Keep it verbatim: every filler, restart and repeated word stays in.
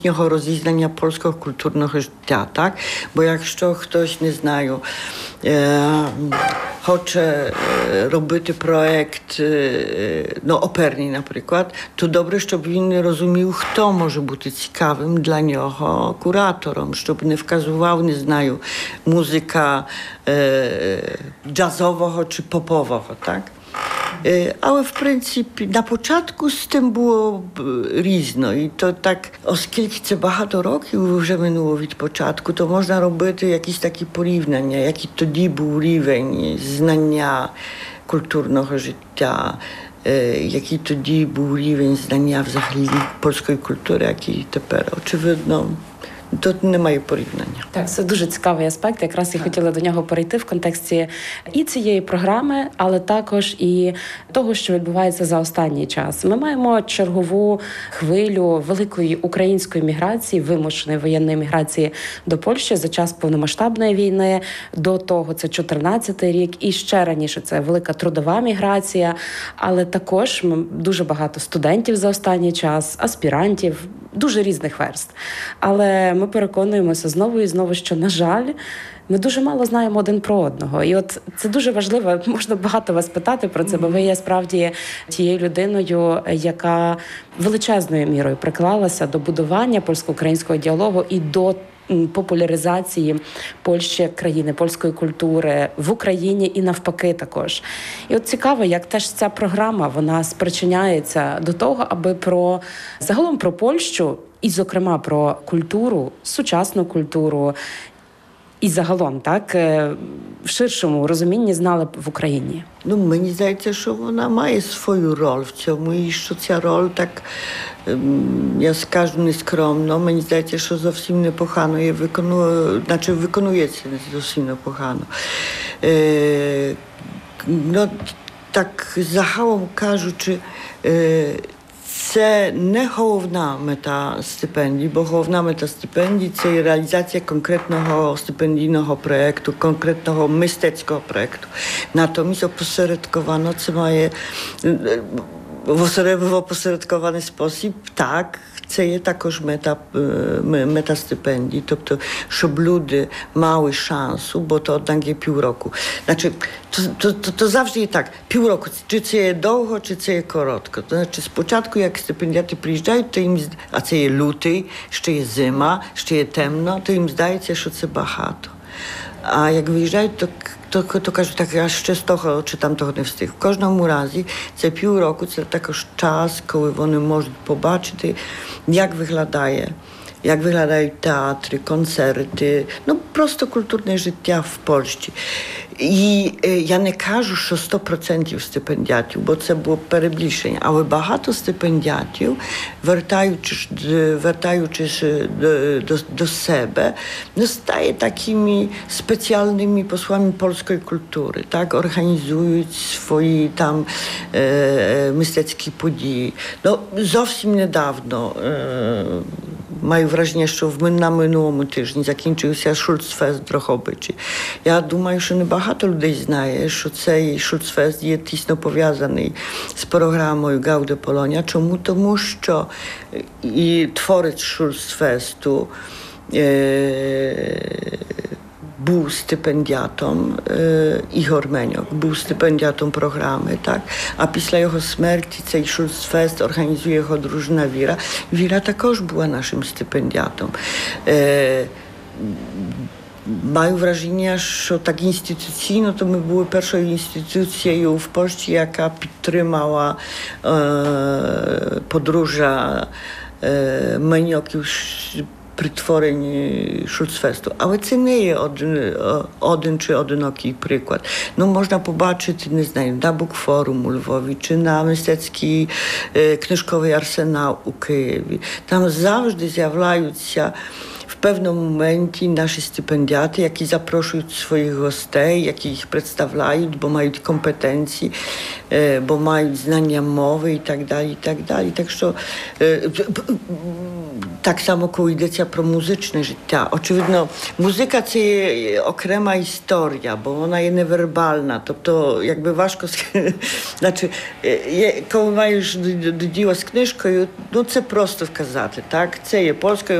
Його розізнання польського культурного життя, так? Бо якщо хтось, не знаю, е, хоче робити проект, е, no, оперний, наприклад, то добре, щоб він не розумів, хто може бути цікавим для нього куратором, щоб не вказував, не знаю, музика е, джазового чи попового, так? Але, в принципі, на початку з тим було різно. І то так, оскільки це багато років вже минуло від початку, то можна робити якісь такі порівняння, який тоді був рівень знання культурного життя, який тоді був рівень знання взагалі польської культури, який тепер, очевидно, тут немає порівняння. Так, це дуже цікавий аспект. Якраз я хотіла до нього перейти в контексті і цієї програми, але також і того, що відбувається за останній час. Ми маємо чергову хвилю великої української міграції, вимушеної воєнної міграції до Польщі за час повномасштабної війни. До того це чотирнадцятий рік і ще раніше це велика трудова міграція, але також дуже багато студентів за останній час, аспірантів, дуже різних верств. Але ми переконуємося знову і знову, що, на жаль, ми дуже мало знаємо один про одного. І от це дуже важливо, можна багато вас питати про це, бо ви є справді тією людиною, яка величезною мірою приклалася до будування польсько-українського діалогу і до популяризації Польщі як країни, польської культури в Україні і навпаки також. І от цікаво, як теж ця програма, вона спричиняється до того, аби про загалом про Польщу і, зокрема, про культуру, сучасну культуру і загалом, так, в ширшому розумінні знали б в Україні. Ну, мені здається, що вона має свою роль в цьому, і що ця роль так, я скажу нескромно, мені здається, що зовсім непогано є виконує, значить виконується зовсім непогано. Е, ну, так загалом кажучи, е, це не головна мета стипендій, бо головна мета стипендій – це реалізація конкретного стипендійного проєкту, конкретного мистецького проєкту. Натомість опосередковано це має в опосередкований спосіб, так, це є також мета, мета стипендій, тобто, щоб люди мали шансу, бо то однак є півроку. Значить, то, то, то, то завжди є так, півроку, чи це є довго, чи це є коротко. То значить, спочатку, як стипендіати приїжджають, то їм, а це є лютий, ще є зима, ще є темно, то їм здається, що це багато. А як виїжджають, то То, то кажуть, так, я ще з того чи там того не встиг. В кожному разі це півроку, це також час, коли вони можуть побачити, як виглядає, як виглядають театри, концерти, ну просто культурне життя в Польщі. І е, я не кажу, що сто відсотків стипендіатів, бо це було перебільшення, але багато стипендіатів, вертаючись, вертаючись до, до, до себе, стає такими спеціальними posłami polskiej kultury, tak, організують свої там е, мистецькі події. Ну, зовсім недавно е, маю враження, що в, на минулому тижні закінчився Шульцфест в Дрогобичі. Я думаю, що небагато людей знає, що цей Шульцфест є тісно пов'язаний з програмою Gaude Polonia. Чому? Тому що і творець Шульцфесту е, був стипендіатом, е, Ігор Меньок, був стипендіатом програми, так? А після його смерті цей Шульцфест організує його дружина Віра. Віра також була нашим стипендіатом. Е, Маю враження, що так інституційно то ми були першою інституцією в Польщі, яка підтримала е, подружжя е, Меньоків при творенні Шульцфесту. Але це не є один, один чи одинокий приклад. Ну, можна побачити, не знаю, на Букфорум у Львові, чи на мистецький е, книжковий арсенал у Києві. Там завжди з'являються в певному моменті наші стипендіати, які запрошують своїх гостей, які їх представляють, бо мають компетенції, бо мають знання мови і так далі, і так далі. Так що так само, коли йдеться про музичне життя. Очевидно, музика – це є окрема історія, бо вона є невербальна. Тобто, якби важко... Значить, коли маєш до діла з книжкою, ну це просто сказати, так? Це є польською